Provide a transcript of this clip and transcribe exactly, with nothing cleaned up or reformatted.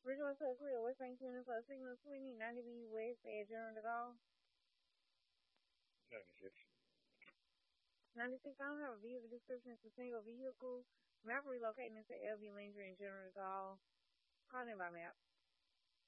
Ridgewood to Korea, West nineteen for signal twenty, ninety B West at General de Gaulle. ninety-six. ninety-six, I don't have a vehicle description. It's a single vehicle. Map relocating into L B Landry and General de Gaulle. Calling by map.